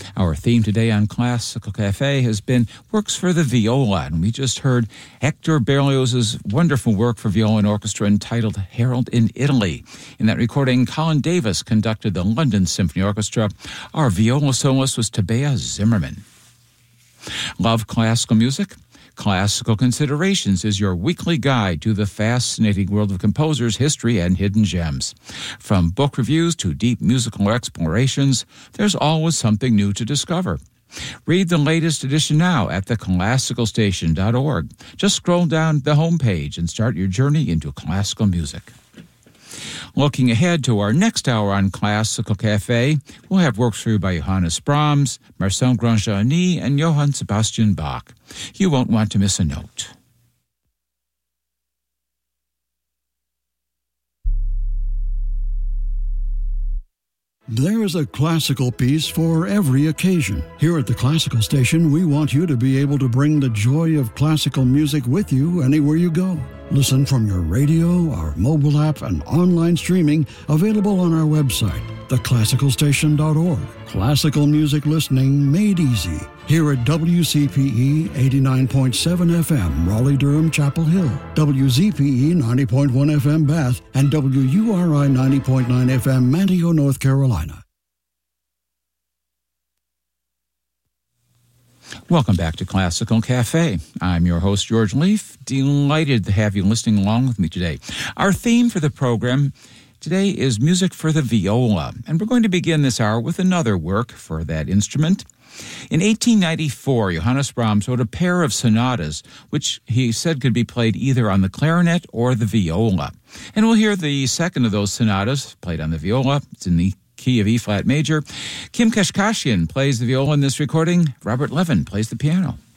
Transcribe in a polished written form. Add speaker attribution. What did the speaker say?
Speaker 1: Our theme today on Classical Cafe has been works for the viola, and we just heard Hector Berlioz's wonderful work for viola and orchestra entitled Harold in Italy. In that recording, Colin Davis conducted the London Symphony Orchestra. Our viola soloist was Tabea Zimmerman. Love classical music? Classical Considerations is your weekly guide to the fascinating world of composers, history, and hidden gems. From book reviews to deep musical explorations, there's always something new to discover. Read the latest edition now at theclassicalstation.org. Just scroll down the homepage and start your journey into classical music. Looking ahead to our next hour on Classical Cafe, we'll have works for you by Johannes Brahms, Marcel Grandjeanny, and Johann Sebastian Bach. You won't want to miss a note.
Speaker 2: There is a classical piece for every occasion. Here at the Classical Station, we want you to be able to bring the joy of classical music with you anywhere you go. Listen from your radio, our mobile app, and online streaming available on our website, theclassicalstation.org. Classical music listening made easy. Here at WCPE 89.7 FM, Raleigh-Durham, Chapel Hill, WZPE 90.1 FM, Bath, and WURI 90.9 FM, Manteo, North Carolina.
Speaker 1: Welcome back to Classical Cafe. I'm your host, George Leaf. Delighted to have you listening along with me today. Our theme for the program today is music for the viola, and we're going to begin this hour with another work for that instrument. In 1894, Johannes Brahms wrote a pair of sonatas, which he said could be played either on the clarinet or the viola. And we'll hear the second of those sonatas played on the viola. It's in the key of E-flat major. Kim Kashkashian plays the viola in this recording. Robert Levin plays the piano.